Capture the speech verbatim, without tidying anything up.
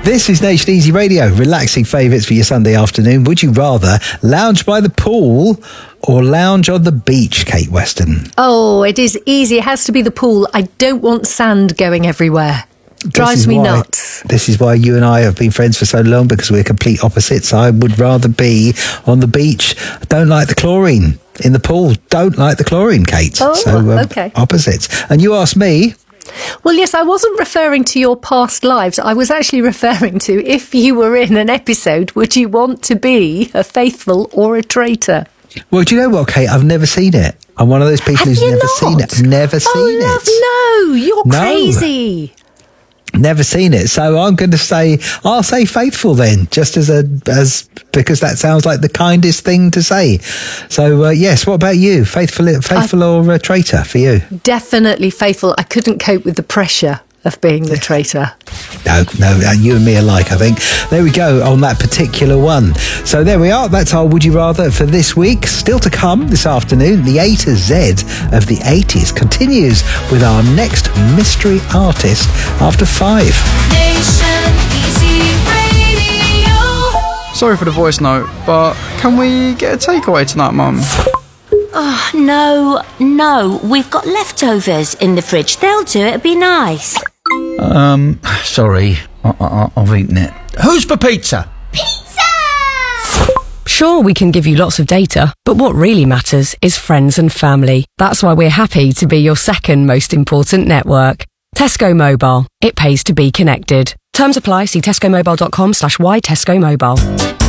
This is Nation Easy Radio, relaxing favourites for your Sunday afternoon. Would you rather lounge by the pool or lounge on the beach, Kate Weston? Oh, it is easy. It has to be the pool. I don't want sand going everywhere. Drives me why, nuts. This is why you and I have been friends for so long, because we're complete opposites. I would rather be on the beach. I don't like the chlorine in the pool. Don't like the chlorine, Kate. Oh, so, um, okay. Opposites. And you asked me... Well, yes, I wasn't referring to your past lives. I was actually referring to if you were in an episode, would you want to be a faithful or a traitor? Well, do you know what, Kate? I've never seen it. I'm one of those people Have who's you never not? seen it. Never seen oh, it. Love, no, you're No. crazy. Never seen it. So I'm going to say, I'll say faithful then, just as a, as, because that sounds like the kindest thing to say. So, uh, yes, what about you? Faithful, faithful I, or a traitor for you? Definitely faithful. I couldn't cope with the pressure of being the traitor. No, no, you and me alike, I think. There we go on that particular one. So there we are. That's our Would You Rather for this week. Still to come this afternoon, the A to Z of the eighties continues with our next mystery artist after five. Nation Easy Radio. Sorry for the voice note, but can we get a takeaway tonight, Mum? Oh, no, no. We've got leftovers in the fridge. They'll do it. It'll be nice. Um, sorry. I- I- I've eaten it. Who's for pizza? Sure, we can give you lots of data, but what really matters is friends and family. That's why we're happy to be your second most important network. Tesco Mobile. It pays to be connected. Terms apply. See tescomobile.com slash why Tesco Mobile.